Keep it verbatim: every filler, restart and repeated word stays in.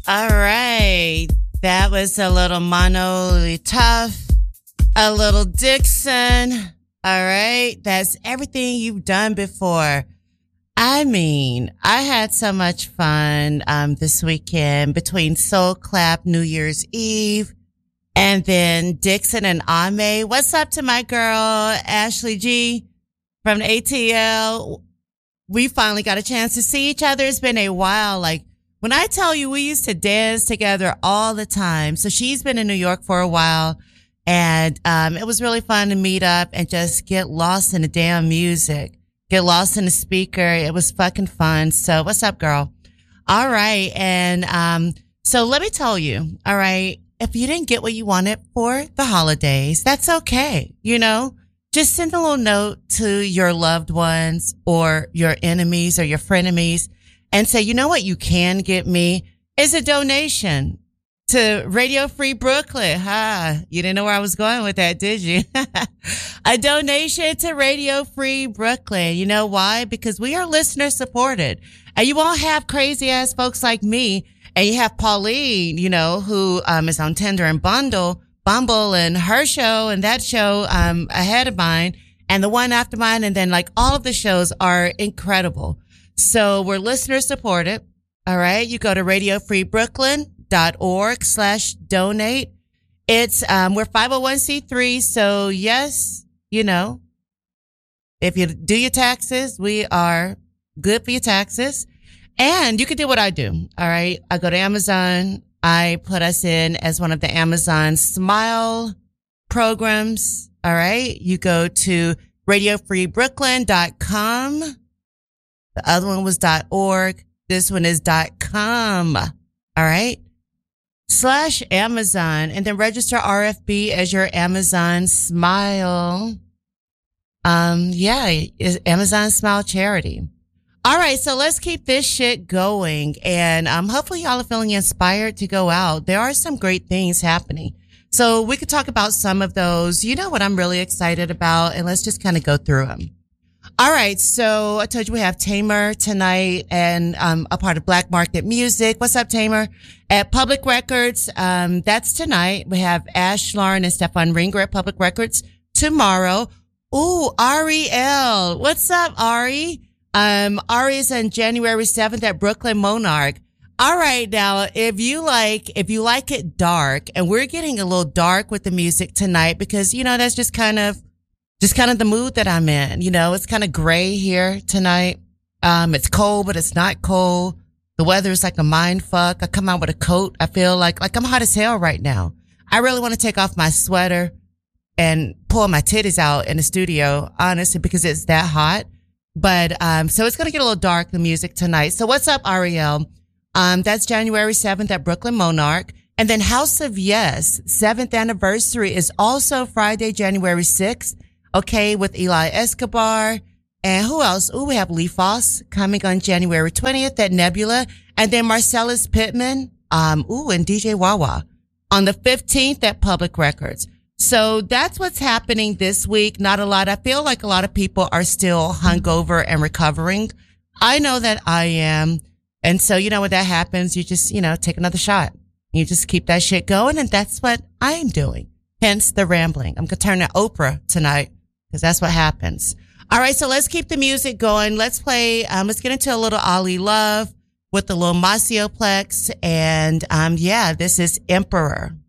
All right. That was a little Mono Tough, a little Dixon. All right. That's everything you've done before. I mean, I had so much fun um this weekend between Soul Clap New Year's Eve and then Dixon and Ame. What's up to my girl, Ashley G from the A T L? We finally got a chance to see each other. It's been a while. Like, when I tell you we used to dance together all the time. So she's been in New York for a while, and um it was really fun to meet up and just get lost in the damn music, get lost in the speaker. It was fucking fun. So what's up, girl? All right. And um so let me tell you, all right, if you didn't get what you wanted for the holidays, that's okay. You know, just send a little note to your loved ones or your enemies or your frenemies and say, you know what you can get me is a donation to Radio Free Brooklyn. Ha, you didn't know where I was going with that, did you? A donation to Radio Free Brooklyn. You know why? Because we are listener supported. And you won't have crazy ass folks like me. And you have Pauline, you know, who um is on Tinder and Bundle, Bumble, and her show and that show um ahead of mine and the one after mine. And then like all of the shows are incredible. So we're listener supported. All right. You go to radio free brooklyn dot org slash donate. It's, um, we're five oh one c three. So yes, you know, if you do your taxes, we are good for your taxes. And you can do what I do. All right. I go to Amazon. I put us in as one of the Amazon Smile programs. All right. You go to radio free brooklyn dot com. The other one was .org. This one is .com. All right. Slash Amazon, and then register R F B as your Amazon Smile. Um, yeah, is Amazon Smile charity. All right. So let's keep this shit going. And, um, hopefully y'all are feeling inspired to go out. There are some great things happening. So we could talk about some of those. You know what I'm really excited about, and let's just kind of go through them. All right. So I told you we have Tamer tonight and, um, a part of Black Market Music. What's up, Tamer? At Public Records. Um, that's tonight. We have Ash Lauren and Stefan Ringer at Public Records tomorrow. Ooh, Ariel. What's up, Ari? Um, Ari is on January seventh at Brooklyn Monarch. All right. Now, if you like, if you like it dark, and we're getting a little dark with the music tonight because, you know, that's just kind of, Just kind of the mood that I'm in. You know, it's kind of gray here tonight. Um, it's cold, but it's not cold. The weather is like a mind fuck. I come out with a coat. I feel like, like I'm hot as hell right now. I really want to take off my sweater and pull my titties out in the studio, honestly, because it's that hot. But, um, so it's going to get a little dark, the music tonight. So what's up, Ariel? Um, that's January seventh at Brooklyn Monarch. And then House of Yes, seventh anniversary is also Friday, January sixth. Okay, with Eli Escobar. And who else? Ooh, we have Lee Foss coming on January twentieth at Nebula. And then Marcellus Pittman, um, ooh, and D J Wawa on the fifteenth at Public Records. So that's what's happening this week. Not a lot. I feel like a lot of people are still hungover and recovering. I know that I am. And so, you know, when that happens, you just, you know, take another shot. You just keep that shit going. And that's what I'm doing. Hence the rambling. I'm going to turn to Oprah tonight, because that's what happens. All right, so let's keep the music going. Let's play, um, let's get into a little Ali Love with the little Masioplex. And, um, yeah, this is Emperor.